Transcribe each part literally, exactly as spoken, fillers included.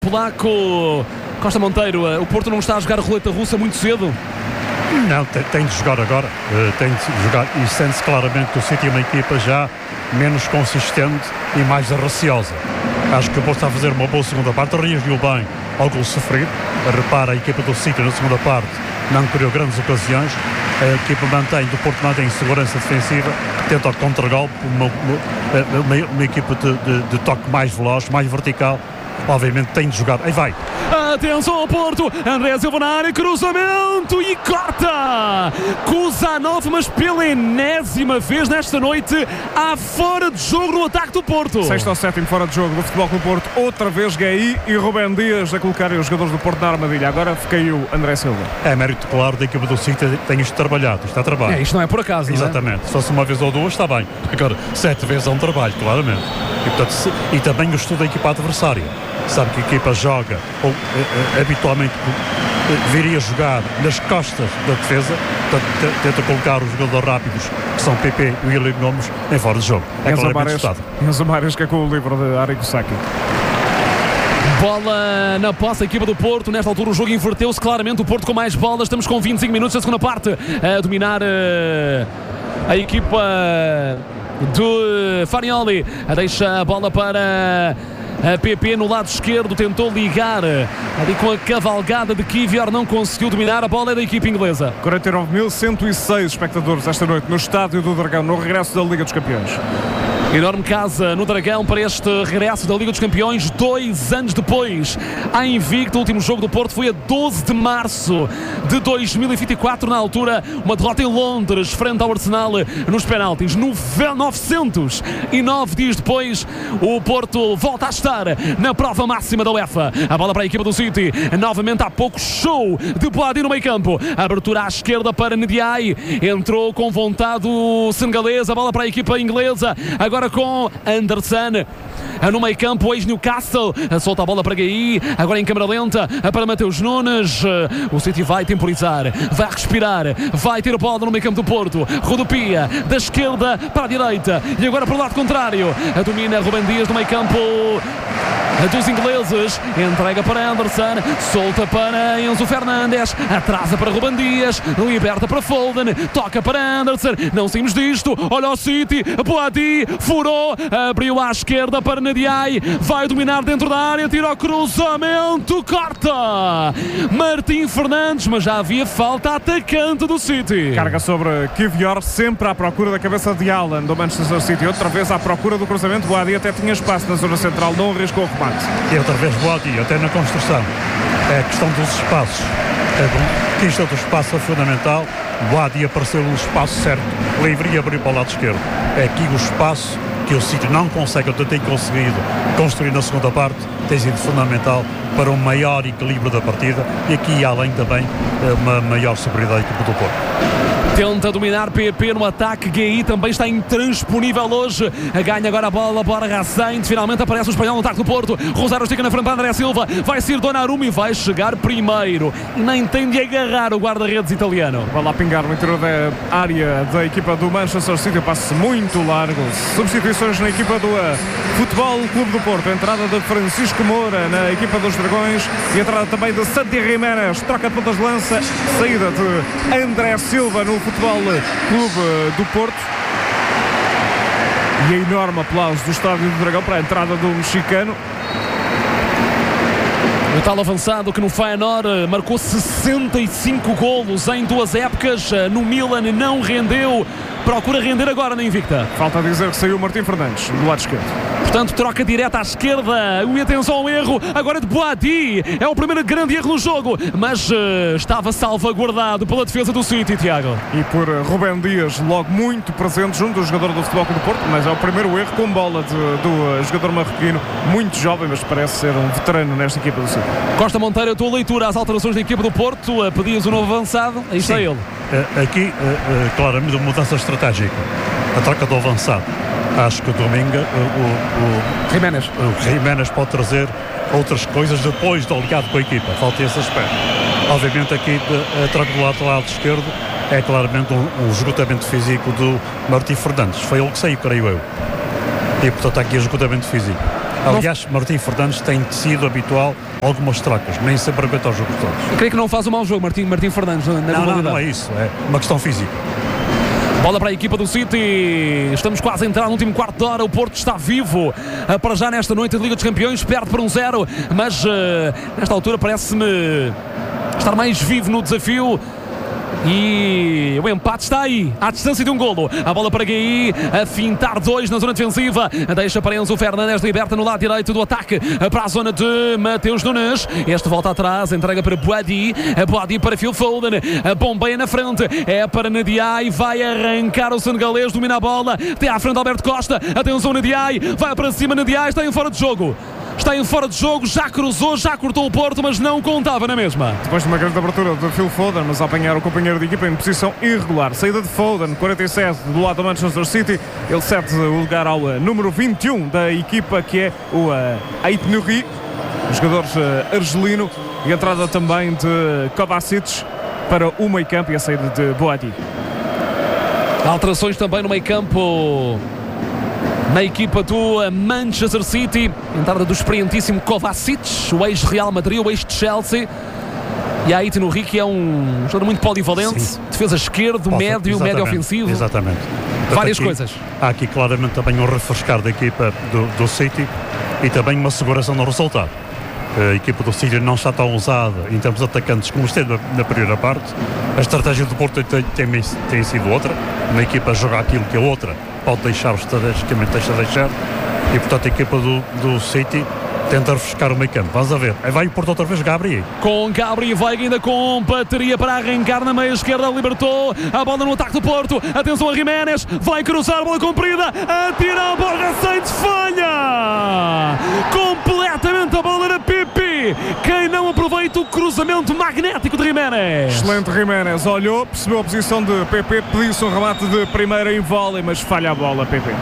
Polaco. Costa Monteiro, o Porto não está a jogar a roleta russa muito cedo? Não, tem, tem de jogar agora. Uh, tem de jogar e sente-se claramente que o City é uma equipa já menos consistente e mais receosa. Acho que o Porto está a fazer uma boa segunda parte, reagiu bem ao gol sofrido. Repara, a equipa do City na segunda parte não criou grandes ocasiões. A equipa mantém, do Porto mantém segurança defensiva, tenta o contra-golpe, uma, uma, uma, uma equipa de, de, de toque mais veloz, mais vertical. Obviamente tem de jogar. Aí vai. Atenção ao Porto. André Silva na área, cruzamento e corta. Kuzanov, mas pela enésima vez nesta noite há fora de jogo no ataque do Porto. Sexto ou sétimo fora de jogo do Futebol Clube Porto. Outra vez Guehi e Rubem Dias a colocarem os jogadores do Porto na armadilha. Agora caiu André Silva. É mérito claro da equipa do City, tem isto trabalhado. Isto é trabalho. É, isto não é por acaso. Exatamente. Não é? Se fosse uma vez ou duas está bem. Agora, sete vezes é um trabalho, claramente. E, portanto, se, e também o estudo da equipa adversária. Sabe que a equipa joga, ou eh, habitualmente eh, viria jogar nas costas da defesa, portanto, tenta colocar os jogadores rápidos, que são P P e William Gomes, em fora de jogo. É claramente estado. Enzo Maresca com o livro de Arrigo Sacchi. Bola na posse, a equipa do Porto. Nesta altura o jogo inverteu-se claramente. O Porto com mais bolas. Estamos com vinte e cinco minutos da segunda parte a dominar uh, a equipa do Farioli. Deixa a bola para a P P no lado esquerdo, tentou ligar ali com a cavalgada de Kivior, não conseguiu dominar. A bola é da equipa inglesa. quarenta e nove mil cento e seis espectadores esta noite no Estádio do Dragão, no regresso da Liga dos Campeões. Enorme casa no Dragão para este regresso da Liga dos Campeões, dois anos depois. A invicto, o último jogo do Porto foi a doze de março de dois mil e vinte e quatro, na altura uma derrota em Londres frente ao Arsenal nos penaltis. novecentos e nove dias depois, o Porto volta a estar na prova máxima da UEFA. A bola para a equipa do City, novamente há pouco show de Boadi no meio campo. Abertura à esquerda para Ndiaye, entrou com vontade o senegalês. A bola para a equipa inglesa, agora com Anderson no meio campo, ex-Newcastle, solta a bola para Guehi, agora em câmara lenta para Mateus Nunes. O City vai temporizar, vai respirar, vai ter a bola no meio campo do Porto, rodopia da esquerda para a direita e agora para o lado contrário, domina Rubem Dias no meio campo dos ingleses, entrega para Anderson, solta para Enzo Fernandes, atrasa para Rubem Dias, liberta para Foden, toca para Anderson, não saímos disto, olha o City, Boadi, furou, abriu à esquerda para Ndiaye, vai dominar dentro da área, tira o cruzamento, corta Martim Fernandes, mas já havia falta atacante do City. Carga sobre Kivior, sempre à procura da cabeça de Allen do Manchester City, outra vez à procura do cruzamento. Boadi até tinha espaço na zona central, não arriscou o remate. E outra vez Boadi, até na construção. É a questão dos espaços. É bom. A questão do espaço é fundamental. Boadi apareceu no espaço certo, livre, e abriu para o lado esquerdo. É aqui o espaço que o City não consegue, ou tem conseguido construir na segunda parte, tem sido fundamental para um maior equilíbrio da partida e aqui além também uma maior superioridade da equipa do Porto. Tenta dominar P P no ataque. Guehi também está intransponível hoje. Ganha agora a bola para Racente. Finalmente aparece o espanhol no ataque do Porto. Rosário estica na frente para André Silva. Vai ser Donnarumma e vai chegar primeiro. E nem tem de agarrar o guarda-redes italiano. Vai lá pingar no interior da área da equipa do Manchester City. Passe muito largo. Substituições na equipa do uh, Futebol Clube do Porto. Entrada de Francisco Moura na equipa dos Dragões. E entrada também de Santi Jiménez. Troca de pontas de lança. Saída de André Silva no Futebol Clube do Porto. E a enorme aplauso do Estádio do Dragão para a entrada do mexicano. O tal avançado que no Feyenoord marcou sessenta e cinco golos em duas épocas. No Milan não rendeu. Procura render agora na Invicta. Falta dizer que saiu Martim Fernandes do lado esquerdo. Portanto, troca direta à esquerda. E atenção ao erro. Agora de Boadi. É o primeiro grande erro no jogo. Mas uh, estava salvaguardado pela defesa do City, Tiago. E por uh, Rubem Dias, logo muito presente junto do jogador do Futebol Clube do Porto. Mas é o primeiro erro com bola de, do uh, jogador marroquino. Muito jovem, mas parece ser um veterano nesta equipa do City. Costa Monteiro, a tua leitura às alterações da equipa do Porto. Uh, pedias o novo avançado. Aí está ele. Uh, aqui, uh, uh, claramente, uma mudança estratégica. A troca do avançado. Acho que o Dominga, o, o, Jiménez. o Jiménez pode trazer outras coisas depois do ligado com a equipa. Falta esse aspecto. Obviamente aqui a troca do lado, lado esquerdo é claramente um, um esgotamento físico do Martim Fernandes. Foi ele que saiu, creio eu. E portanto aqui é esgotamento físico. Aliás, Martim Fernandes tem sido habitual algumas trocas, nem sempre aguenta os jogos todos. Eu creio que não faz um mau jogo, Martim, Martim Fernandes, na não, não, não é isso, é uma questão física. Bola para a equipa do City. Estamos quase a entrar no último quarto de hora. O Porto está vivo uh, para já nesta noite de Liga dos Campeões. Perde por um zero, mas uh, nesta altura parece-me estar mais vivo no desafio. E o empate está aí, à distância de um golo. A bola para Guahi, a fintar dois na zona defensiva. Deixa para Enzo Fernandes, liberta no lado direito do ataque para a zona de Mateus Nunes. Este volta atrás, entrega para Boadi. Boadi para Phil Foden, a bombeia na frente, é para Ndiaye. Vai arrancar o senegalês, domina a bola, até à frente Alberto Costa. Atenção Ndiaye, vai para cima Ndiaye, está em fora de jogo. Está em fora de jogo, já cruzou, já cortou o Porto, mas não contava na mesma. Depois de uma grande abertura de Phil Foden, mas a apanhar o companheiro de equipa em posição irregular. Saída de Foden, quarenta e sete do lado do Manchester City. Ele cede o lugar ao uh, número vinte e um da equipa, que é o uh, Ait Nouri, o jogador uh, argelino. E a entrada também de Kovacic para o meio campo e a saída de Boadi. Alterações também no meio campo na equipa do Manchester City. Entrada do experientíssimo Kovacic, o ex-Real Madrid, o ex-Chelsea. E a Ait Nouri, que é um jogador muito polivalente. Sim. Defesa esquerdo, Posso, médio, exatamente, médio ofensivo. Exatamente. Várias aqui, coisas. Há aqui claramente também um refrescar da equipa do, do City e também uma seguração no resultado. A equipa do City não está tão usada em termos de atacantes como esteve na, na primeira parte. A estratégia do Porto tem, tem, tem sido outra. Uma equipa joga aquilo que a outra pode deixar, estrategicamente deixa deixar. E portanto a equipa do, do City tenta refrescar o meio campo. Vamos a ver. Aí vai o Porto outra vez, Gabri. Com Gabri, vai ainda com bateria para arrancar na meia esquerda. Libertou a bola no ataque do Porto. Atenção a Jiménez. Vai cruzar, bola comprida. Atira a bola, Sainz falha. Completamente a bola na Pipi. Quem não aproveita o cruzamento magnético de Jiménez. Excelente Jiménez. Olhou, percebeu a posição de Pepe. Pediu-se um remate de primeira em vôlei, mas falha a bola, Pepe.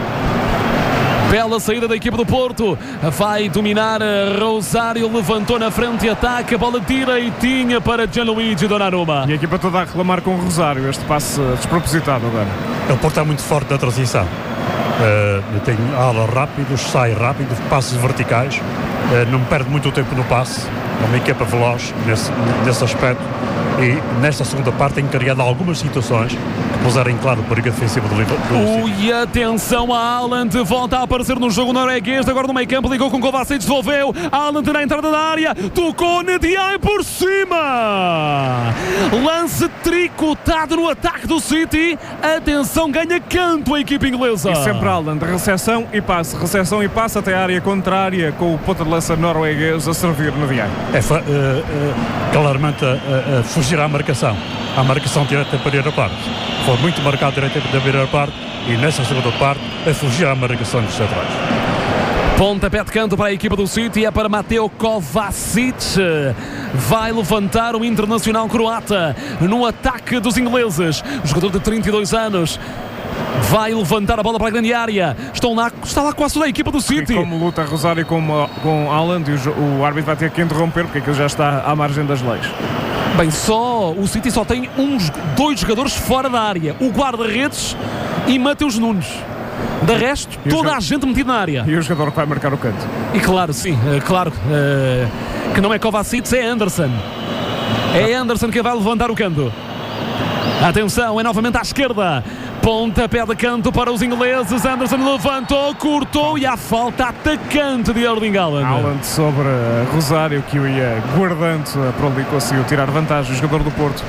Bela saída da equipa do Porto. Vai dominar Rosário. Levantou na frente e ataca. Bola direitinha para Gianluigi Donnarumma. E a equipa toda a reclamar com o Rosário. Este passe despropositado agora. O Porto está muito forte na transição. Uh, tem alas rápidos, sai rápido, passes verticais. Uh, não perde muito tempo no passe. É uma equipa veloz nesse, nesse aspecto. E nesta segunda parte tem criado algumas situações que puseram em claro o perigo defensivo do Liverpool. E atenção a Haaland, volta a aparecer no jogo norueguês, agora no meio campo, ligou com Kovacic, devolveu, Haaland na entrada da área, tocou Ndiaye por cima, lance tricotado no ataque do City, atenção, ganha canto a equipe inglesa. E sempre Haaland, recepção e passe, recepção e passe até a área contrária, com o ponta de lança norueguês a servir no Ndiaye. É, uh, uh, claramente a, a fugir à marcação, à marcação direta da primeira parte. Foi muito marcado direto da primeira parte e nessa segunda parte a fugir à marcação dos centrais. Pontapé de canto para a equipa do City, é para Mateo Kovacic. Vai levantar o internacional croata no ataque dos ingleses. O jogador de trinta e dois anos vai levantar a bola para a grande área. Estão lá, está lá quase toda a equipa do City. E como luta Rosário com, com Haaland, o, o árbitro vai ter que interromper porque aquilo já está à margem das leis. Bem, só o City só tem uns, dois jogadores fora da área, o guarda-redes e Mateus Nunes. De resto, e toda a gente metida na área. E o jogador que vai marcar o canto. E claro, sim, uh, claro uh, que não é Kovacic, é Anderson. É Anderson que vai levantar o canto. Atenção, é novamente à esquerda. Pontapé de canto para os ingleses. Anderson levantou, cortou e há falta atacante de Erling Haaland. Haaland sobre Rosário, que o ia guardando para ali, conseguiu tirar vantagem. O jogador do Porto.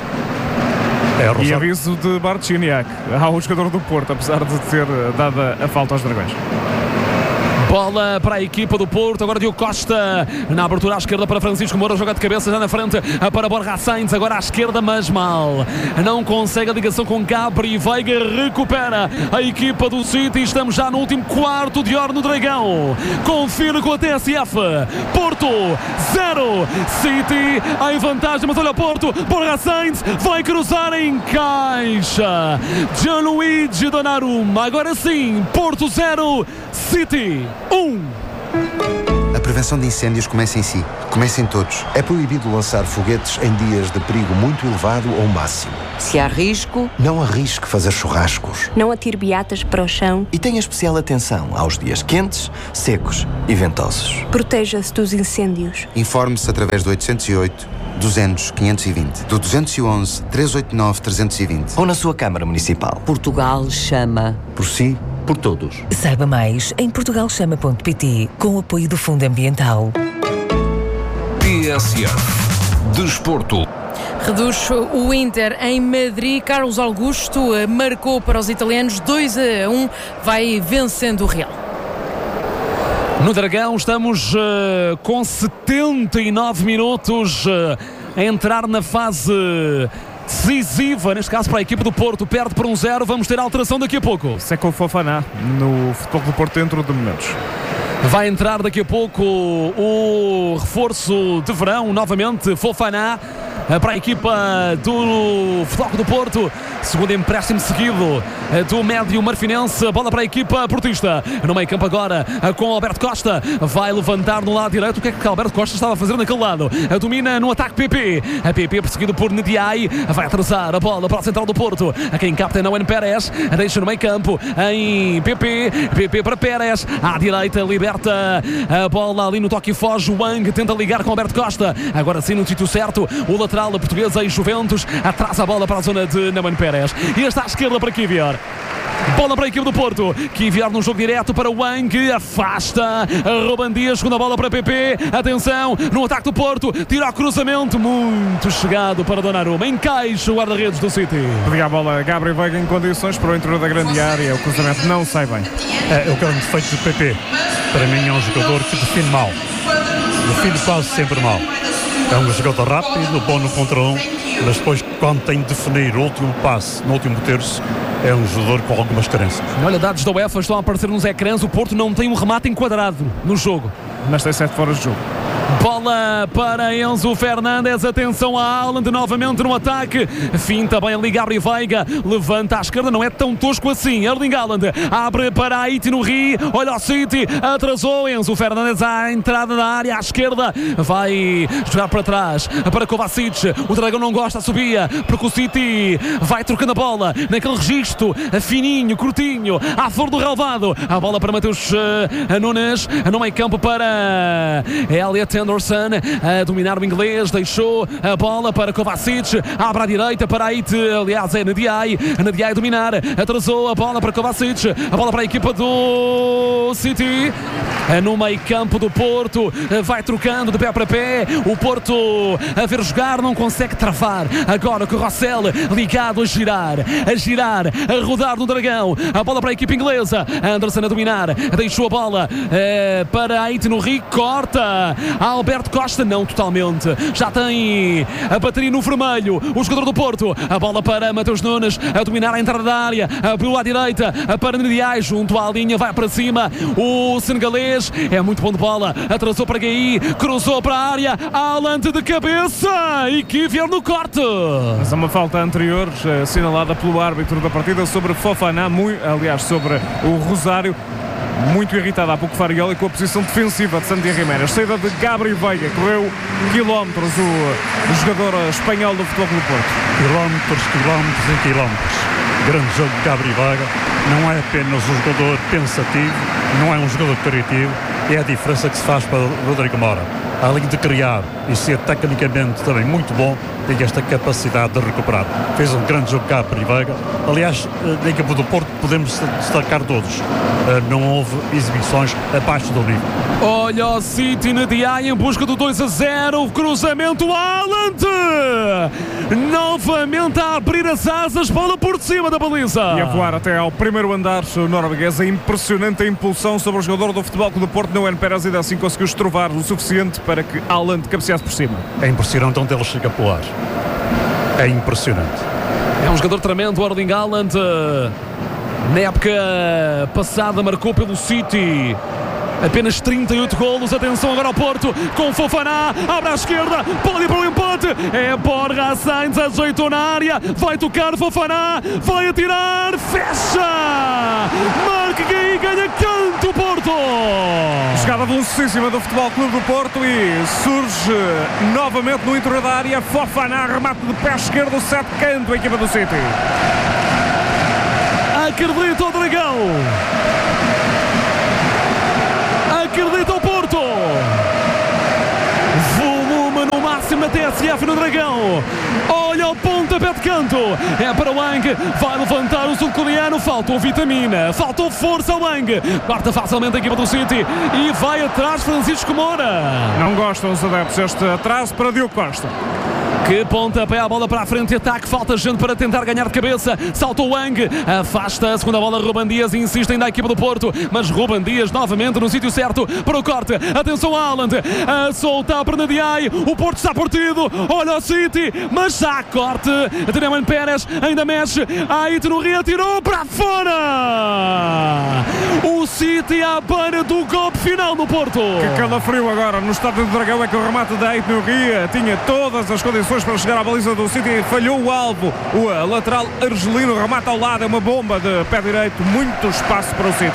É, e aviso de Bartchiniak ao jogador do Porto, apesar de ter dado a falta aos Dragões. Bola para a equipa do Porto, agora Diogo Costa na abertura à esquerda para Francisco Moura, joga de cabeça já na frente para Borja Sainz, agora à esquerda mas mal, não consegue a ligação com Gabri, Veiga recupera a equipa do City, estamos já no último quarto de hora no Dragão, confira com a T S F, Porto zero, City em vantagem, mas olha o Porto, Borja Sainz vai cruzar em caixa, Gianluigi Donnarumma, agora sim, Porto zero, City um. prevenção de incêndios começa em si. Começa em todos. É proibido lançar foguetes em dias de perigo muito elevado ou máximo. Se há risco... Não arrisque fazer churrascos. Não atire beatas para o chão. E tenha especial atenção aos dias quentes, secos e ventosos. Proteja-se dos incêndios. Informe-se através do oitocentos e oito, duzentos, quinhentos e vinte, do duzentos e onze, trezentos e oitenta e nove, trezentos e vinte ou na sua Câmara Municipal. Portugal chama... Por si, por todos. Saiba mais em portugal chama ponto pt, com o apoio do Fundo Ambiental. T S F Desporto. Reduz o Inter em Madrid. Carlos Augusto marcou para os italianos dois a um, vai vencendo o Real. No Dragão estamos uh, com setenta e nove minutos uh, a entrar na fase decisiva, neste caso para a equipa do Porto. Perde por um zero, vamos ter alteração daqui a pouco. Seco Fofana no Futebol do Porto dentro de momentos. Vai entrar daqui a pouco o reforço de verão, novamente Fofana, para a equipa do Futebol do Porto. Segundo empréstimo seguido do médio marfinense. Bola para a equipa portista. No meio campo agora com Alberto Costa. Vai levantar no lado direito. O que é que Alberto Costa estava a fazer naquele lado? Domina no ataque P P. A P P perseguido por Ndiaye. Vai atrasar a bola para a central do Porto. A quem capta é Noen Pérez. Deixa no meio campo em P P. P P para Pérez. À direita liberta a bola ali no toque e foge. Wang tenta ligar com Alberto Costa. Agora sim no sítio certo. O lateral portuguesa e Juventus atrasa a bola para a zona de Noen Pérez. E está à esquerda para Kivior. Bola para a equipe do Porto. Kivior no jogo direto para Wang. Afasta. Ruben Dias. Segunda bola para P P. Atenção no ataque do Porto. Tira o cruzamento. Muito chegado para Donnarumma. Encaixa o guarda-redes do City. Pedia a bola Gabriel Veiga em condições para o interior da grande área. O cruzamento não sai bem. É, é o grande defeito do P P. Para mim é um jogador que define mal. Define quase sempre mal. É um jogador rápido, bom no contra um, mas depois, quando tem de definir o último passe, no último terço, é um jogador com algumas carências. Olha, dados da UEFA estão a aparecer nos ecrãs. O Porto não tem um remate enquadrado no jogo. Mas tem sete fora de jogo. Bola para Enzo Fernandes. Atenção a Haaland novamente no ataque. Finta bem ali Gabriel Veiga. Levanta à esquerda. Não é tão tosco assim. Erling Haaland abre para Haiti no Rio. Olha o City. Atrasou Enzo Fernandes à entrada da área à esquerda. Vai jogar para trás para Kovacic. O Dragão não gosta. Subia porque o City vai trocando a bola naquele registro fininho, curtinho, à flor do relvado. A bola para Mateus uh, Nunes. No meio campo para Elliot Anderson a dominar o inglês, deixou a bola para Kovacic, abre à direita para Haiti, aliás é Ndiaye, Ndiaye dominar, atrasou a bola para Kovacic, a bola para a equipa do City, no meio campo do Porto, vai trocando de pé para pé, o Porto a ver jogar, não consegue travar, agora com o Rossell ligado a girar, a girar, a rodar no Dragão, a bola para a equipa inglesa, Anderson a dominar, deixou a bola eh, para Haiti no Rio, corta Alberto Costa, não totalmente, já tem a bateria no vermelho, o jogador do Porto, a bola para Mateus Nunes, a dominar a entrada da área, abriu à direita, para Ndiaye, junto à linha, vai para cima, o senegalês, é muito bom de bola, atrasou para Gueye, cruzou para a área, Haaland de cabeça, e Kivior no corte. Mas há uma falta anterior, assinalada pelo árbitro da partida sobre Fofana, muito, aliás, sobre o Rosário. Muito irritado há pouco Farioli com a posição defensiva de Santi Jiménez. Saída de Gabriel Veiga, correu quilómetros o, o jogador espanhol do Futebol do Porto. Quilómetros, quilómetros e quilómetros. Grande jogo de Gabriel Veiga. Não é apenas um jogador pensativo, não é um jogador criativo, é a diferença que se faz para Rodrigo Moura. Além de criar e ser tecnicamente também muito bom, tem esta capacidade de recuperar. Fez um grande jogo cá para Veiga. Aliás, na equipa do Porto podemos destacar todos. Não houve exibições abaixo do nível. Olha o City Ndiaye em busca do dois a zero. Cruzamento Haaland. Novamente a abrir as asas, bola por cima da baliza. E a voar até ao primeiro andar o norueguês. É impressionante a impulsão sobre o jogador do Futebol Clube do Porto. Noen Pérez ainda assim conseguiu estrovar o suficiente para que Haaland cabeceasse por cima. É impressionante onde ele chega a pular. É impressionante. É um jogador tremendo, o Erling Haaland. Na época passada marcou pelo City Apenas trinta e oito golos. Atenção agora ao Porto com Fofana. Abre à esquerda. Pode ir para o empate. É Borja Sainz. Ajeitou na área. Vai tocar Fofana. Vai atirar. Fecha. Marca e ganha canto o Porto. Jogada velocíssima do Futebol Clube do Porto e surge novamente no interior da área. Fofana. Remate de pé esquerdo. Sete canto a equipa do City. Acredita o Dragão. Acredita o Porto. Volume no máximo na T S F no Dragão. Olha o pontapé de canto. É para o Wang. Vai levantar o sul-coreano. Faltou vitamina. Faltou força ao Wang. Corta facilmente a equipa do City. E vai atrás Francisco Moura. Não gostam os adeptos este atraso para Diogo Costa. Que pontapé, a bola para a frente, ataque, falta gente para tentar ganhar de cabeça, salta o Wang, afasta a segunda bola, Ruben Dias, insiste ainda a equipa do Porto, mas Ruben Dias novamente no sítio certo para o corte, atenção a Haaland, a soltar a perna de Ai, o Porto está partido, olha o City, mas já corte, Tielemans Pérez ainda mexe, Ait no retirou para fora, o City à beira do golpe final do Porto. Que calafrio agora no estádio do Dragão é que o remate da Ait no Ria tinha todas as condições para chegar à baliza do City, falhou o alvo, o lateral argelino remata ao lado, é uma bomba de pé direito, muito espaço para o City.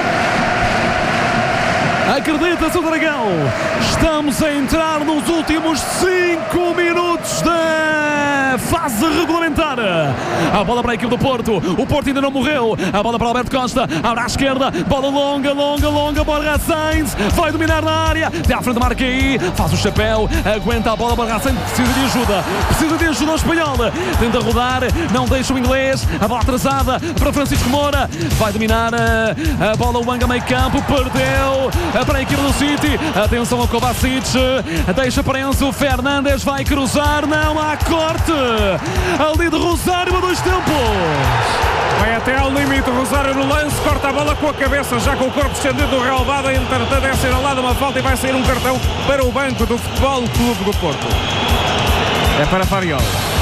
Acredita-se o Dragão, estamos a entrar nos últimos cinco minutos da fase regulamentar. A bola para a equipe do Porto, o Porto ainda não morreu, a bola para Alberto Costa, abre à esquerda, bola longa, longa, longa, Borja Sainz, vai dominar na área, até à frente do Marquei, faz o chapéu, aguenta a bola, Borja Sainz precisa de ajuda, precisa de ajuda ao espanhol, tenta rodar, não deixa o inglês, a bola atrasada para Francisco Moura, vai dominar a, a bola, o Wang a meio campo, perdeu, para a equipe do City, atenção ao Kovacic, deixa para Enzo Fernandes, vai cruzar, não há corte, ali de Rosário a dois tempos, vai até ao limite, Rosário no lance, corta a bola com a cabeça, já com o corpo estendido do relvado, entretanto é assinalada uma falta e vai sair um cartão para o banco do Futebol Clube do Porto. É para Fariol.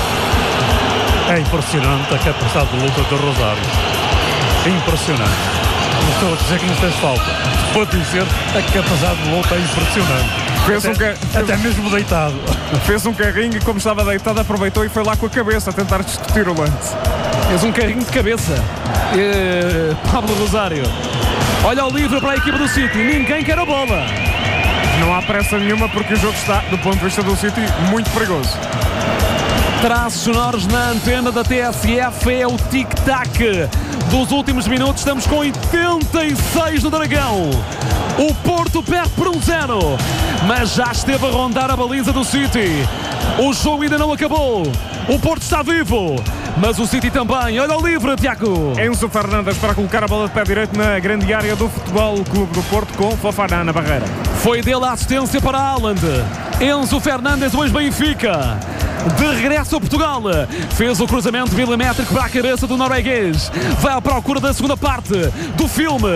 É impressionante a capacidade de luta do Rosário, é impressionante. Não estou a dizer que não fez falta, vou dizer a capacidade de luta é impressionante. Fez até, um ca... até mesmo deitado. Fez um carrinho e, como estava deitado, aproveitou e foi lá com a cabeça a tentar discutir o lance. Fez um carrinho de cabeça. E... Pablo Rosário. Olha o livre para a equipa do City. Ninguém quer a bola. Não há pressa nenhuma porque o jogo está, do ponto de vista do City, muito perigoso. Traços sonoros na antena da T S F, é o tic-tac dos últimos minutos. Estamos com oitenta e seis no Dragão. O Porto perde por um zero, mas já esteve a rondar a baliza do City. O jogo ainda não acabou. O Porto está vivo, mas o City também. Olha o livre, Tiago. Enzo Fernandes para colocar a bola de pé direito na grande área do Futebol Clube do Porto, com Fofana na barreira. Foi dele a assistência para Haaland. Enzo Fernandes, o ex-Benfica, de regresso a Portugal, fez o cruzamento milimétrico para a cabeça do norueguês. Vai à procura da segunda parte do filme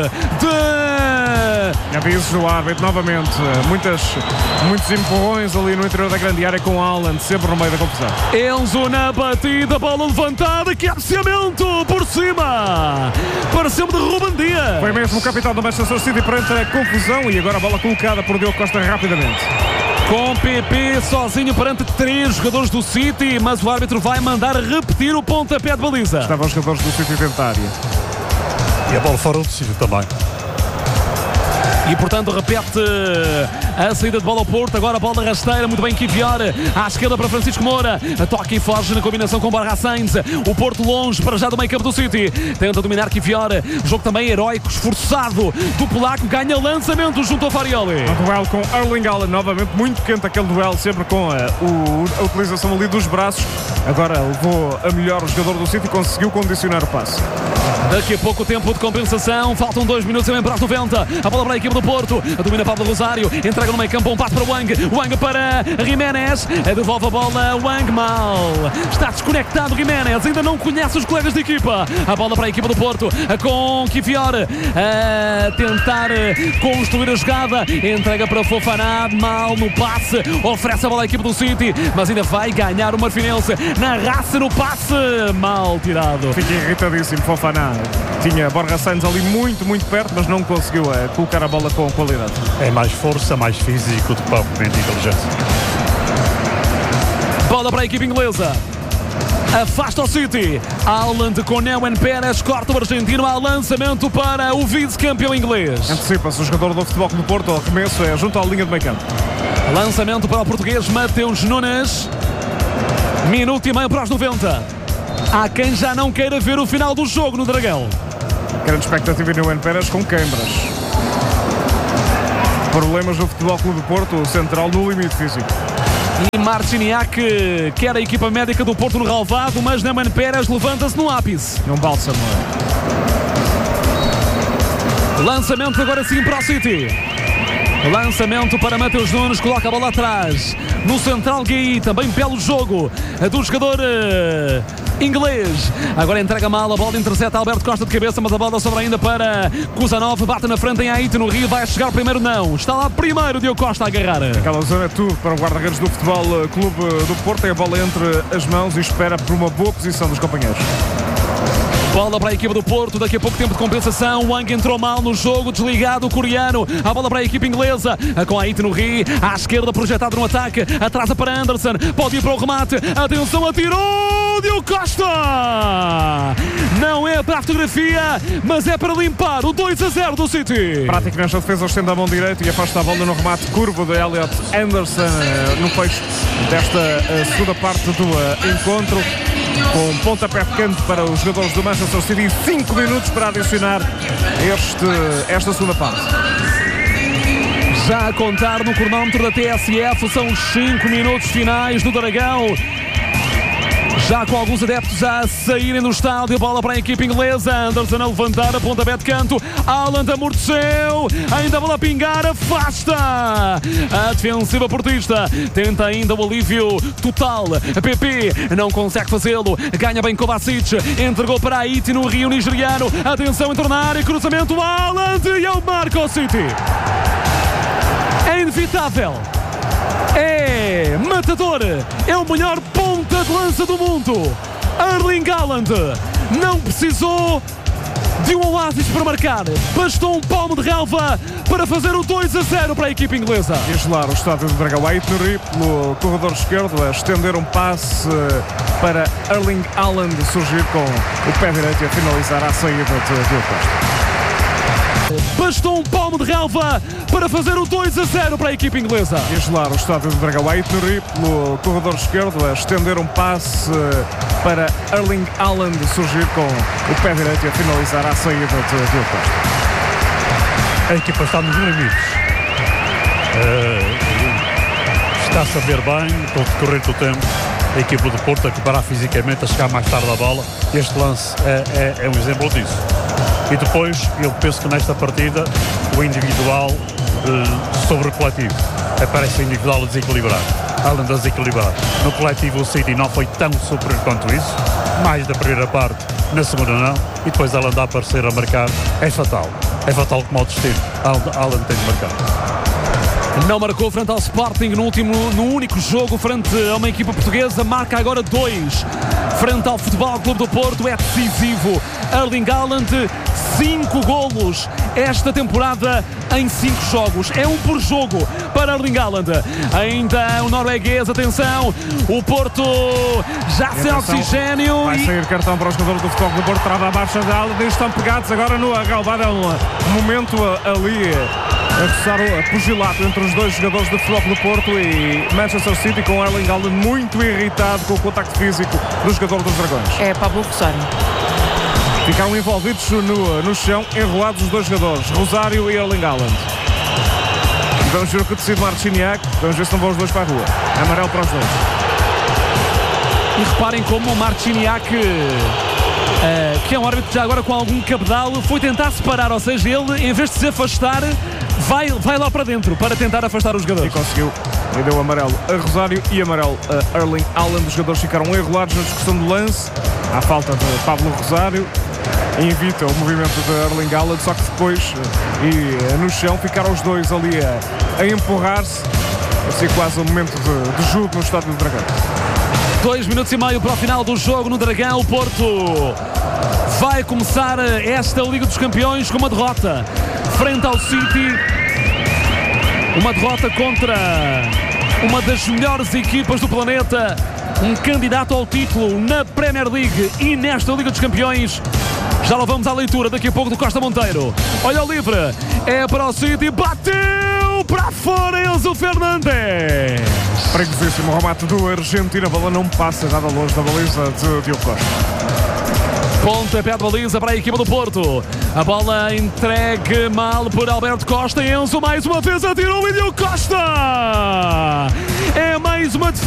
de... Avisos do árbitro novamente, muitas, muitos empurrões ali no interior da grande área com Haaland, sempre no meio da confusão. Enzo na batida, bola levantada, que cabeceamento por cima, pareceu-me de Ruben Dias. Foi mesmo o capitão do Manchester City perante a confusão e agora a bola colocada por Diogo Costa rapidamente. Com P P sozinho perante três jogadores do City, mas o árbitro vai mandar repetir o pontapé de baliza. Estavam os jogadores do City dentro da área. E a bola fora do sítio também. E portanto repete a saída de bola ao Porto, agora a bola rasteira, muito bem Kivior, à esquerda para Francisco Moura, toca e foge na combinação com Borja Sainz, o Porto longe para já do meio campo do City, tenta dominar Kivior, jogo também heróico, esforçado do polaco, ganha lançamento junto ao Farioli. Um duelo com Erling Haaland, novamente muito quente aquele duelo, sempre com a, o, a utilização ali dos braços, agora levou a melhor o jogador do City e conseguiu condicionar o passe. Daqui a pouco o tempo de compensação, faltam dois minutos e para os noventa, a bola para a equipe do Porto, domina Pablo Rosário, entrega no meio campo, um passo para o Wang, Wang para Jiménez, devolve a bola, Wang mal, está desconectado Jiménez, ainda não conhece os colegas de equipa, a bola para a equipa do Porto, com Kivior, a tentar construir a jogada, entrega para Fofana, mal no passe, oferece a bola à equipa do City, mas ainda vai ganhar o Marfinense, na raça no passe, mal tirado. Fica irritadíssimo Fofana. Benzema tinha Borja Sainz ali muito, muito perto, mas não conseguiu uh, colocar a bola com qualidade. É mais força, mais físico do que propriamente inteligência. Bola para a equipe inglesa. Afasta o City. Haaland com Neuen Pérez, corta o argentino. Há lançamento para o vice-campeão inglês. Antecipa-se o jogador do Futebol Clube do Porto. O arremesso é junto à linha de meio campo. Lançamento para o português Mateus Nunes. Minuto e meio para os noventa. Há quem já não queira ver o final do jogo no Dragão. Grande expectativa em Neuen Pérez com queimbras. Problemas no Futebol Clube do Porto, o central no limite físico. E Marciniak quer a equipa médica do Porto no relvado, mas Neuen Pérez levanta-se no ápice. Num bálsamo. Lançamento agora sim para o City. Lançamento para Mateus Nunes, coloca a bola atrás. No central Gui, também belo jogo do jogador uh, inglês. Agora entrega mal, a bola intercepta Alberto Costa de cabeça, mas a bola sobra ainda para Kuzanov, bate na frente em Aite no Rio, vai chegar primeiro não. Está lá primeiro Diogo Costa a agarrar. Aquela zona é tudo para o guarda-redes do Futebol Clube do Porto, tem a bola entre as mãos e espera por uma boa posição dos companheiros. Bola para a equipa do Porto, daqui a pouco tempo de compensação. Wang entrou mal no jogo, desligado o coreano. A bola para a equipa inglesa, com a Aite no Rio, à esquerda projetado no ataque, atrasa para Anderson, pode ir para o remate, atenção, atirou Diogo Costa! Não é para a fotografia, mas é para limpar o dois a zero do City. Praticamente a defesa estende a mão direita e afasta a bola no remate curvo de Elliot Anderson no fecho desta segunda parte do encontro. Com pontapé de canto para os jogadores do Manchester City e cinco minutos para adicionar este, esta segunda parte. Já a contar no cronómetro da T S F, são os cinco minutos finais do Dragão. Já com alguns adeptos a saírem do estádio, bola para a equipe inglesa. Anderson a levantar a pontapé de canto. Haaland amorteceu, ainda a bola a pingar, afasta. A defensiva portista tenta ainda o alívio total. P P não consegue fazê-lo, ganha bem Kovacic, entregou para Aite no Rio nigeriano. Atenção, entrou na área, cruzamento, Haaland e ele marca o City. É inevitável. É matador, é o melhor ponta de lança do mundo. Erling Haaland não precisou de um oásis para marcar, bastou um palmo de relva para fazer o dois a zero para a equipe inglesa. E a gelar o estádio do Dragão, Aite no Rio pelo corredor esquerdo, a estender um passe para Erling Haaland surgir com o pé direito e a finalizar à saída de Diogo Costa. Bastou um palmo de relva para fazer o dois a zero para a equipe inglesa. E a gelar o estádio do Dragão, Aite no Rio pelo corredor esquerdo, a estender um passe para Erling Haaland surgir com o pé direito e a finalizar à saída de Diogo Costa. A equipa está nos limites. Uh, está-se a ver bem, com o decorrer do tempo, a equipa do Porto a preparar fisicamente, a chegar mais tarde à bola. Este lance é, é, é um exemplo disso. E depois, eu penso que nesta partida, o individual uh, sobre o coletivo. Aparece o individual a desequilibrar. Além de desequilibrar. No coletivo, o City não foi tão superior quanto isso. Mais da primeira parte, na segunda não. E depois Haaland a aparecer a marcar. É fatal. É fatal como o destino. Haaland tem de marcar. Não marcou frente ao Sporting no, último, no único jogo frente a uma equipa portuguesa, marca agora dois frente ao Futebol Clube do Porto, é decisivo. Erling Haaland, cinco golos esta temporada em cinco jogos, é um por jogo para Erling Haaland. Ainda o norueguês, atenção, o Porto já sem oxigênio. Vai e... sair cartão para os jogadores do Futebol Clube do Porto, trava a marcha de Haaland e estão pegados agora no relvado. É um momento ali a coçar o pugilato entre os dois jogadores do Futebol Clube do Porto e Manchester City, com Erling Haaland muito irritado com o contacto físico do jogador dos Dragões. É Pablo Rosário. Ficaram envolvidos no, no chão, enrolados os dois jogadores, Rosário e Erling Haaland. Vamos ver o que decide Marciniak, vamos ver se não vão os dois para a rua. Amarelo para os dois. E reparem como o Marciniak, uh, que é um árbitro já agora com algum cabedal, foi tentar separar, ou seja, ele em vez de se afastar, vai, vai lá para dentro para tentar afastar os jogadores. E conseguiu. E deu amarelo a Rosário e amarelo a Erling Haaland. Os jogadores ficaram enrolados na discussão do lance, à falta de Pablo Rosário. Invita o movimento de Erling Haaland, só que depois e no chão ficaram os dois ali a, a empurrar-se. Assim quase um momento de, de jogo no estádio do Dragão. Dois minutos e meio para o final do jogo no Dragão. O Porto vai começar esta Liga dos Campeões com uma derrota frente ao City. Uma derrota contra uma das melhores equipas do planeta, um candidato ao título na Premier League e nesta Liga dos Campeões. Já lá vamos à leitura daqui a pouco do Costa Monteiro. Olha o livre, é para o City, bateu para fora Enzo Fernandes. Perigosíssimo remate do Argentina, a bola não passa nada longe da baliza de Diogo Costa. Pontapé de baliza para a equipa do Porto. A bola entregue mal por Alberto Costa. Enzo mais uma vez atirou e Diogo Costa. É mais uma defesa.